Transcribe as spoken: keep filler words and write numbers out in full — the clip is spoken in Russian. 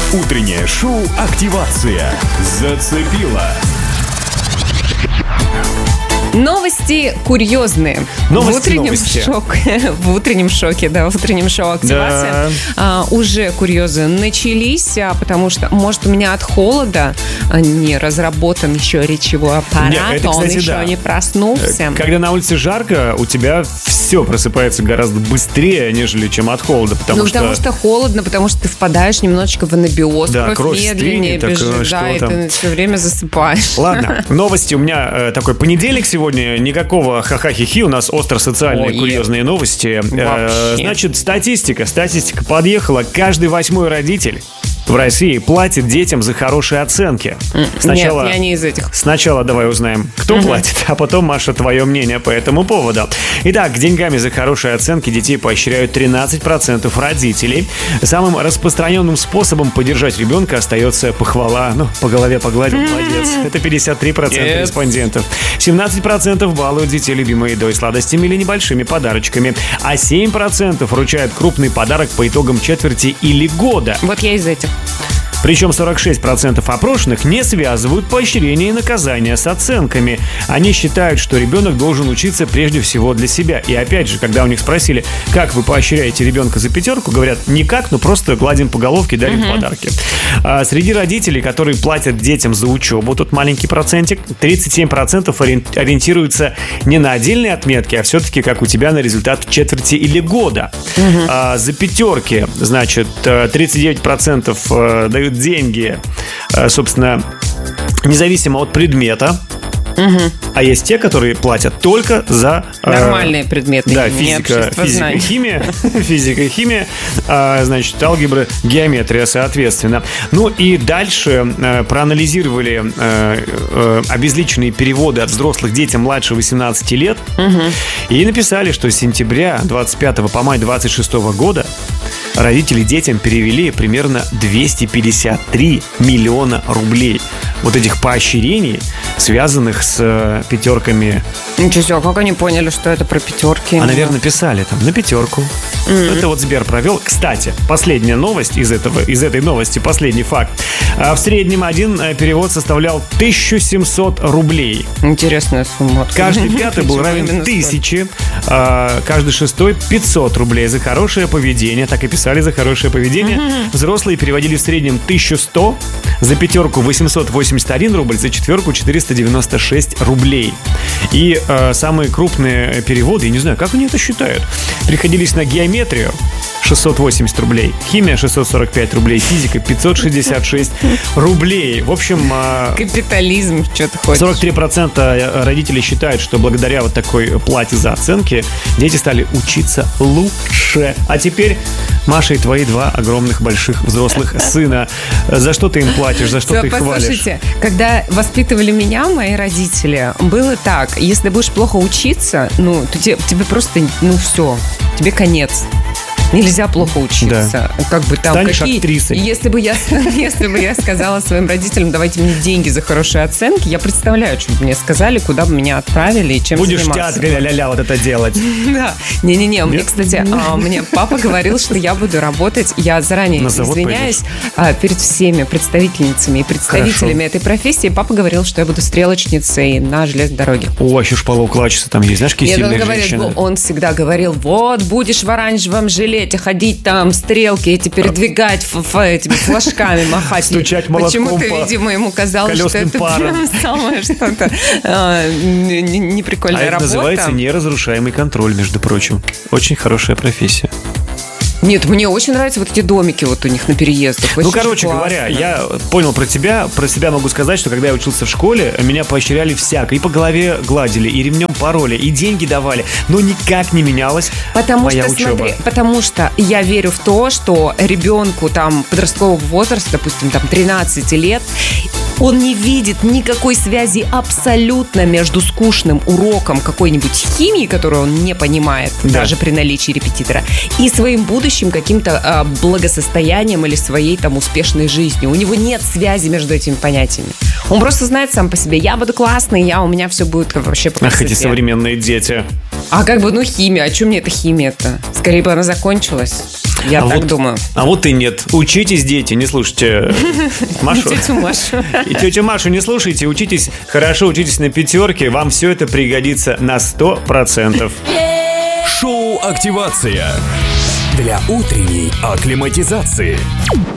Утреннее шоу «Активация» зацепило. Новости курьезные. Новости, в утреннем новости. шоке, в утреннем шоке, да, в утреннем шоу «Активация» Да. а, уже курьезы начались, а, потому что, может, у меня от холода а, не разработан еще речевой аппарат, Не, это, он кстати, еще да. не проснулся. Когда на улице жарко, у тебя все просыпается гораздо быстрее, нежели чем от холода, потому ну, что... потому что холодно, потому что ты впадаешь немножечко в анабиоз, Да, кровь, кровь медленнее стынет, так, бежит, что да, и там? ты все время засыпаешь. Ладно, новости. У меня э, такой понедельник сегодня. Никакого ха-ха-хи-хи. У нас остро-социальные Ой, курьезные новости. Э, Вообще. значит, статистика. Статистика подъехала. Каждый восьмой родитель в России платит детям за хорошие оценки. Сначала, Нет, я не из этих. Сначала давай узнаем, кто Мгм. платит, а потом, Маша, твое мнение по этому поводу. Итак, деньгами за хорошие оценки детей поощряют тринадцать процентов родителей. Самым распространенным способом поддержать ребенка остается похвала. Ну, по голове погладил, молодец. Это пятьдесят три процента Нет. респондентов. семнадцать процентов балуют детей любимой едой, сладостями или небольшими подарочками. А семь процентов вручают крупный подарок по итогам четверти или года. Вот я из этих. Причем сорок шесть процентов опрошенных не связывают поощрение и наказание с оценками. Они считают, что ребенок должен учиться прежде всего для себя. И опять же, когда у них спросили, как вы поощряете ребенка за пятерку, говорят, никак, но просто гладим по головке, дарим Мгм. подарки. А среди родителей, которые платят детям за учебу, тут маленький процентик, тридцать семь процентов ори- ориентируются не на отдельные отметки, а все-таки, как у тебя, на результат четверти или года. А за пятерки, значит, э, тридцать девять процентов э, дают деньги, э, собственно, независимо от предмета. А есть те, которые платят только за... э, Нормальные предметы. Да, не физика, общество физика, знаний. химия, физика и химия, а, значит, алгебра, геометрия, соответственно. Ну и дальше э, проанализировали э, э, обезличенные переводы от взрослых детям младше восемнадцати лет и написали, что с сентября двадцать пятого по май двадцать шестого года родители детям перевели примерно двести пятьдесят три миллиона рублей вот этих поощрений, связанных с э, пятерками. Ничего себе, а как они поняли, что это про пятерки? А, наверное, писали там на пятерку. Это вот Сбер провел. Кстати, последняя новость из этого, из этой новости, последний факт. А, В среднем один э, перевод составлял тысячу семьсот рублей. Интересная сумма. Каждый пятый был равен Именно столько. тысяче, а каждый шестой пятьсот рублей за хорошее поведение. Так и писали за хорошее поведение. Взрослые переводили в среднем тысячу сто, за пятерку восемьсот восемьдесят один рубль, за четверку четыреста девяносто шесть рублей. И э, самые крупные переводы, я не знаю, как они это считают, приходились на геометрию. шестьсот восемьдесят рублей, химия шестьсот сорок пять рублей, физика пятьсот шестьдесят шесть рублей. В общем, э, Капитализм, что ты хочешь. сорок три процента родителей считают, что благодаря вот такой плате за оценки дети стали учиться лучше. А теперь, Маша, и твои два огромных больших взрослых сына. За что ты им платишь, за что Да, ты их хвалишь? послушайте, когда воспитывали меня мои родители, было так: если будешь плохо учиться, ну, то тебе, тебе просто, ну, все, тебе конец. Нельзя плохо учиться. Как бы там Станешь какие... актрисой. Если бы я, если бы я сказала своим родителям, давайте мне деньги за хорошие оценки, я представляю, что бы мне сказали, куда бы меня отправили и чем Будешь в заниматься. театре ля-ля-ля вот это делать. Да. Не-не-не, мне, Нет? кстати, а, мне папа говорил, что я буду работать, я заранее На завод извиняюсь, а, перед всеми представительницами и представителями Хорошо. этой профессии. Папа говорил, что я буду стрелочницей на железной дороге. О, еще шпалоукладчица там есть. Знаешь, какие Нет, он, сильные говорит, женщины? он всегда говорил: вот, будешь в оранжевом жилете ходить там, стрелки эти передвигать, ф- ф- этими флажками махать. Стучать молотком Почему-то, по видимо, ему казалось, что колесным это парам. прям самое что-то а, не- не- А неприкольная это работа. называется неразрушаемый контроль, между прочим. Очень хорошая профессия. Нет, мне очень нравятся вот эти домики вот у них на переездах. Ну, Очень короче классно. говоря, я понял про тебя. Про себя могу сказать, что когда я учился в школе, меня поощряли всяко. И по голове гладили, и ремнем пороли, и деньги давали. Но никак не менялась Потому моя что, учеба. смотри, потому что я верю в то, что ребенку там подросткового возраста, допустим, там тринадцать лет, он не видит никакой связи абсолютно между скучным уроком какой-нибудь химии, которую он не понимает, Да. даже при наличии репетитора, и своим будущим каким-то а, благосостоянием или своей там успешной жизнью. У него нет связи между этими понятиями. Он просто знает сам по себе, я буду классный, я, у меня все будет вообще по красоте. Ах, эти современные дети. А как бы, ну, химия, а что мне эта химия-то? Скорее бы она закончилась. Я а так вот, думаю. А вот и нет. Учитесь, дети, не слушайте Машу. Тетю Машу. И тетю Машу не слушайте, учитесь хорошо, учитесь на пятерке. Вам все это пригодится на сто процентов. Шоу «Активация» для утренней акклиматизации.